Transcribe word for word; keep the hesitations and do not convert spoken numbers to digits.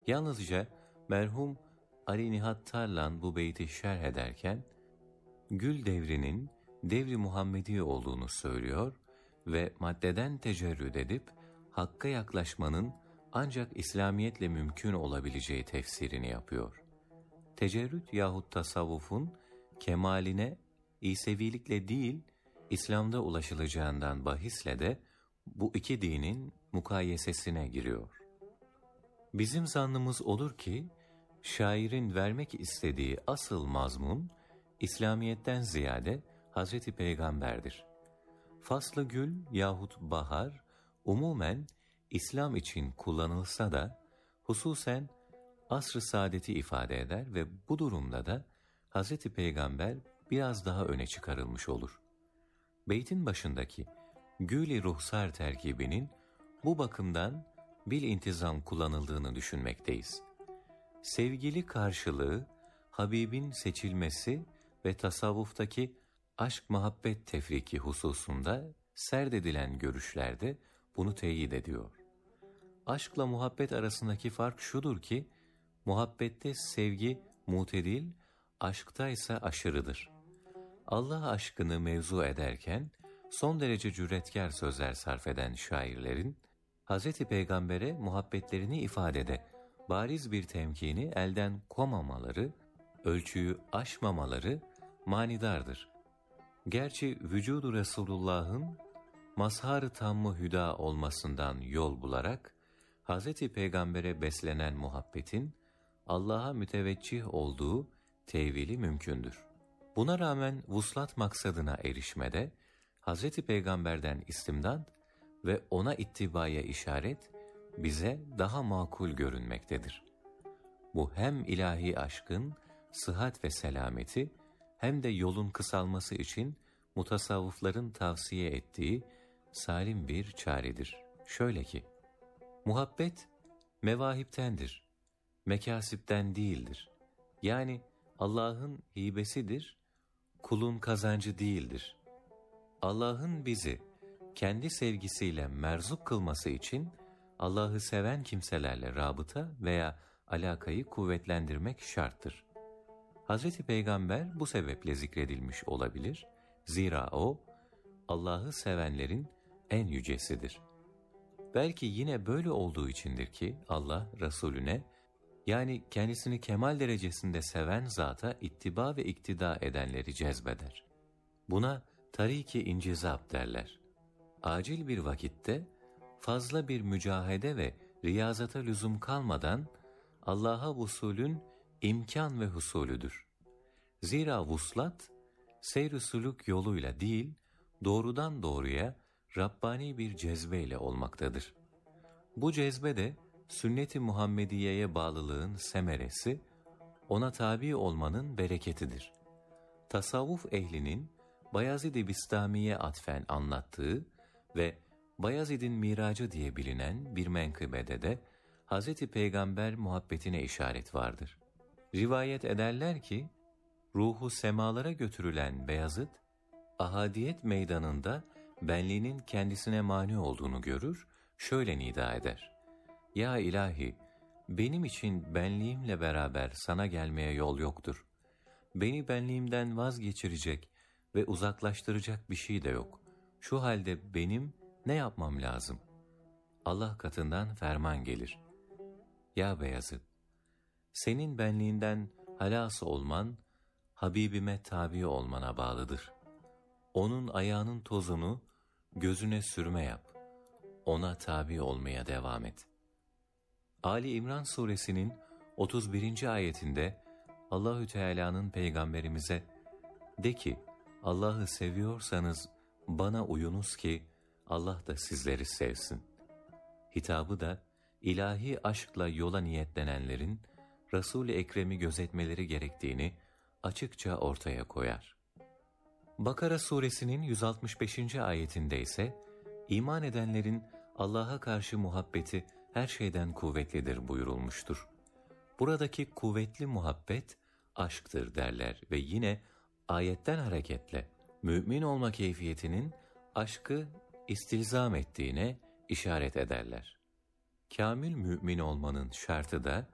Yalnızca merhum Ali Nihat Tarlan bu beyti şerh ederken, gül devrinin devri Muhammedi olduğunu söylüyor ve maddeden tecerrüd edip hakka yaklaşmanın ancak İslamiyetle mümkün olabileceği tefsirini yapıyor. Tecerrüt yahut tasavvufun kemaline İsevilikle değil, İslam'da ulaşılacağından bahisle de bu iki dinin mukayesesine giriyor. Bizim zannımız olur ki, şairin vermek istediği asıl mazmun, İslamiyet'ten ziyade Hazreti Peygamber'dir. Faslı gül yahut bahar, umumen İslam için kullanılsa da, hususen asr-ı saadeti ifade eder ve bu durumda da Hazreti Peygamber biraz daha öne çıkarılmış olur. Beytin başındaki gül-i ruhsar terkibinin bu bakımdan bil intizam kullanıldığını düşünmekteyiz. Sevgili karşılığı, Habib'in seçilmesi ve tasavvuftaki aşk-muhabbet tefriki hususunda serdedilen görüşlerde bunu teyit ediyor. Aşkla muhabbet arasındaki fark şudur ki, muhabbette sevgi mutedil, aşkta ise aşırıdır. Allah aşkını mevzu ederken son derece cüretkar sözler sarf eden şairlerin, Hazreti Peygamber'e muhabbetlerini ifadede bariz bir temkini elden koymamaları, ölçüyü aşmamaları manidardır. Gerçi vücudu Resulullah'ın mazhar-ı tamm-ı hüda olmasından yol bularak, Hazreti Peygamber'e beslenen muhabbetin Allah'a müteveccih olduğu tevili mümkündür. Buna rağmen vuslat maksadına erişmede Hazreti Peygamber'den istimdat ve ona ittibaya işaret bize daha makul görünmektedir. Bu hem ilahi aşkın sıhhat ve selameti hem de yolun kısalması için mutasavvıfların tavsiye ettiği salim bir çaredir. Şöyle ki, muhabbet mevahiptendir, mekasipten değildir. Yani Allah'ın hibesidir, kulun kazancı değildir. Allah'ın bizi kendi sevgisiyle merzuk kılması için Allah'ı seven kimselerle rabıta veya alakayı kuvvetlendirmek şarttır. Hazreti Peygamber bu sebeple zikredilmiş olabilir. Zira o, Allah'ı sevenlerin en yücesidir. Belki yine böyle olduğu içindir ki Allah Resulüne, yani kendisini kemal derecesinde seven zata ittiba ve iktida edenleri cezbeder. Buna tarik-i incizab derler. Acil bir vakitte fazla bir mücahede ve riyazata lüzum kalmadan Allah'a vusulün imkan ve husulüdür. Zira vuslat, seyr-i suluk yoluyla değil, doğrudan doğruya Rabbani bir cezbeyle olmaktadır. Bu cezbe de sünnet-i Muhammediye'ye bağlılığın semeresi, ona tabi olmanın bereketidir. Tasavvuf ehlinin Bayezid-i Bistami'ye atfen anlattığı ve Bayezid'in miracı diye bilinen bir menkıbede de Hazreti Peygamber muhabbetine işaret vardır. Rivayet ederler ki, ruhu semalara götürülen Beyazıt, ahadiyet meydanında benliğinin kendisine mani olduğunu görür, şöyle nida eder: Ya ilahi, benim için benliğimle beraber sana gelmeye yol yoktur. Beni benliğimden vazgeçirecek ve uzaklaştıracak bir şey de yok. Şu halde benim ne yapmam lazım? Allah katından ferman gelir. Ya Beyazıt, senin benliğinden halas olman, Habibime tabi olmana bağlıdır. Onun ayağının tozunu gözüne sürme yap. Ona tabi olmaya devam et. Ali İmran suresinin otuz birinci ayetinde Allahü Teala'nın peygamberimize, de ki, Allah'ı seviyorsanız bana uyunuz ki Allah da sizleri sevsin hitabı da ilahi aşkla yola niyetlenenlerin Resul-i Ekrem'i gözetmeleri gerektiğini açıkça ortaya koyar. Bakara suresinin yüz altmış beşinci ayetinde ise iman edenlerin Allah'a karşı muhabbeti her şeyden kuvvetlidir buyurulmuştur. Buradaki kuvvetli muhabbet aşktır derler ve yine ayetten hareketle mümin olma keyfiyetinin aşkı istilzam ettiğine işaret ederler. Kamil mümin olmanın şartı da